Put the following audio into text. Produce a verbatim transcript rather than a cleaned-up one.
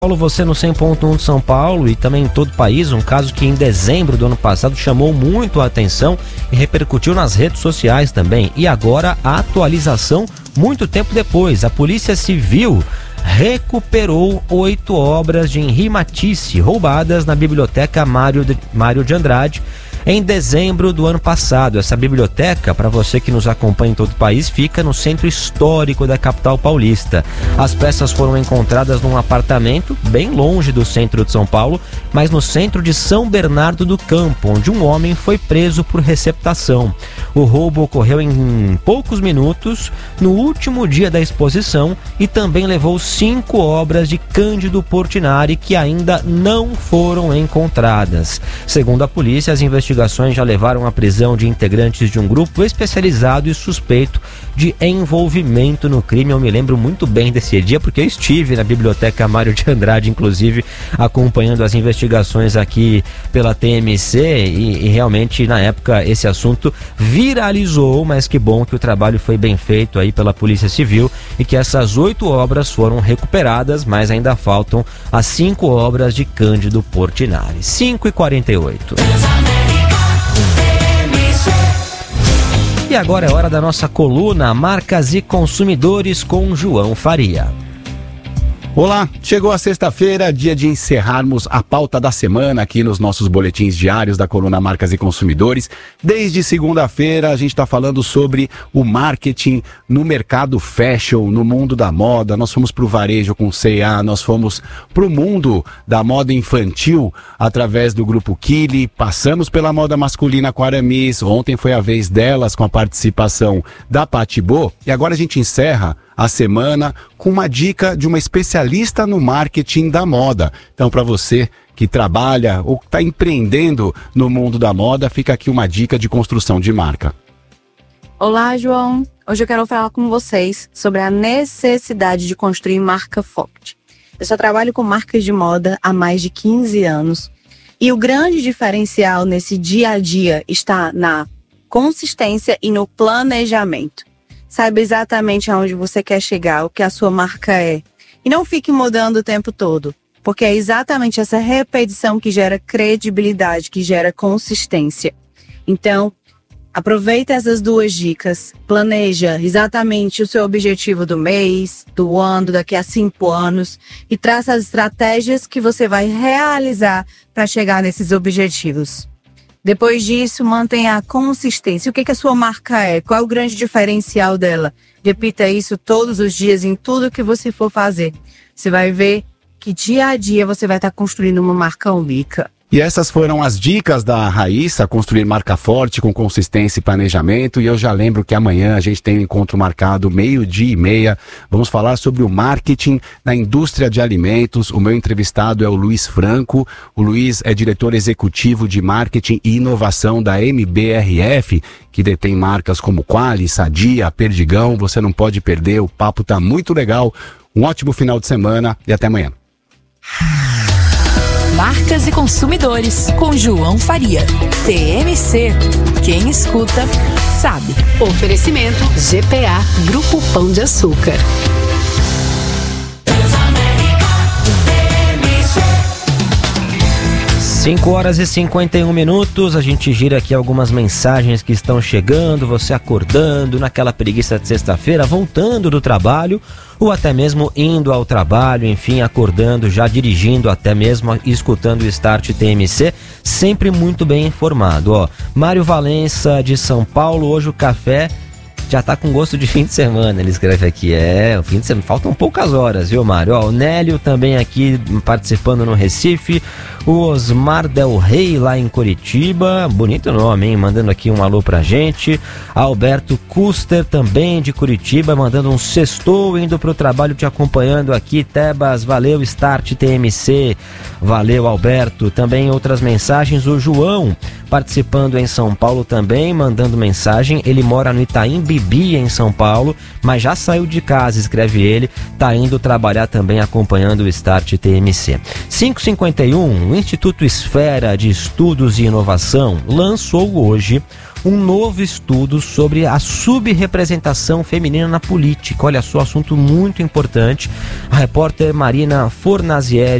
Paulo, você no cem ponto um de São Paulo e também em todo o país, um caso que em dezembro do ano passado chamou muito a atenção e repercutiu nas redes sociais também. E agora a atualização muito tempo depois. A Polícia Civil recuperou oito obras de Henri Matisse roubadas na Biblioteca Mário de, Mário de Andrade em dezembro do ano passado. Essa biblioteca, para você que nos acompanha em todo o país, fica no centro histórico da capital paulista. As peças foram encontradas num apartamento bem longe do centro de São Paulo, mas no centro de São Bernardo do Campo, onde um homem foi preso por receptação. O roubo ocorreu em poucos minutos, no último dia da exposição, e também levou cinco obras de Cândido Portinari que ainda não foram encontradas. Segundo a polícia, as investigações Investigações já levaram à prisão de integrantes de um grupo especializado e suspeito de envolvimento no crime. Eu me lembro muito bem desse dia, porque eu estive na Biblioteca Mário de Andrade, inclusive, acompanhando as investigações aqui pela T M C, e, e realmente, na época, esse assunto viralizou, mas que bom que o trabalho foi bem feito aí pela Polícia Civil e que essas oito obras foram recuperadas, mas ainda faltam as cinco obras de Cândido Portinari. cinco e quarenta e oito. E agora é hora da nossa coluna Marcas e Consumidores com João Faria. Olá, chegou a sexta-feira, dia de encerrarmos a pauta da semana aqui nos nossos boletins diários da coluna Marcas e Consumidores. Desde segunda-feira a gente está falando sobre o marketing no mercado fashion, no mundo da moda. Nós fomos para o varejo com C e A, nós fomos para o mundo da moda infantil através do Grupo Kili, passamos pela moda masculina com a Aramis, ontem foi a vez delas com a participação da Patibô, e agora a gente encerra a semana com uma dica de uma especialista no marketing da moda. Então, para você que trabalha ou está empreendendo no mundo da moda, fica aqui uma dica de construção de marca. Olá, João. Hoje eu quero falar com vocês sobre a necessidade de construir marca forte. Eu só trabalho com marcas de moda há mais de quinze anos e o grande diferencial nesse dia a dia está na consistência e no planejamento. Saiba exatamente aonde você quer chegar, o que a sua marca é. E não fique mudando o tempo todo, porque é exatamente essa repetição que gera credibilidade, que gera consistência. Então, aproveita essas duas dicas, planeja exatamente o seu objetivo do mês, do ano, daqui a cinco anos, e traça as estratégias que você vai realizar para chegar nesses objetivos. Depois disso, mantenha a consistência. O que, que a sua marca é? Qual é o grande diferencial dela? Repita isso todos os dias em tudo que você for fazer. Você vai ver que dia a dia você vai estar construindo uma marca única. E essas foram as dicas da Raíssa, construir marca forte com consistência e planejamento. E eu já lembro que amanhã a gente tem um encontro marcado, meio-dia e meia. Vamos falar sobre o marketing na indústria de alimentos. O meu entrevistado é o Luiz Franco. O Luiz é diretor executivo de marketing e inovação da M B R F, que detém marcas como Qualy, Sadia, Perdigão. Você não pode perder, o papo tá muito legal. Um ótimo final de semana e até amanhã. Marcas e Consumidores, com João Faria. T M C. Quem escuta, sabe. Oferecimento G P A, Grupo Pão de Açúcar. cinco horas e cinquenta e um minutos, a gente gira aqui algumas mensagens que estão chegando, você acordando naquela preguiça de sexta-feira, voltando do trabalho, ou até mesmo indo ao trabalho, enfim, acordando, já dirigindo, até mesmo escutando o Start T M C, sempre muito bem informado. Ó, Mário Valença de São Paulo, hoje o café já tá com gosto de fim de semana, ele escreve aqui. É, o fim de semana, faltam poucas horas, viu, Mário? Ó, o Nélio também aqui participando no Recife, o Osmar Del Rey lá em Curitiba, bonito nome, hein? Mandando aqui um alô pra gente. Alberto Custer também de Curitiba, mandando um sextou, indo pro trabalho te acompanhando aqui. Tebas, valeu, Start T M C, valeu, Alberto. Também outras mensagens, o João participando em São Paulo também, mandando mensagem. Ele mora no Itaim Bibi, em São Paulo, mas já saiu de casa, escreve ele, tá indo trabalhar também acompanhando o Start T M C. cinco e cinquenta e um, o Instituto Esfera de Estudos e Inovação lançou hoje um novo estudo sobre a subrepresentação feminina na política. Olha só, assunto muito importante. A repórter Marina Fornazieri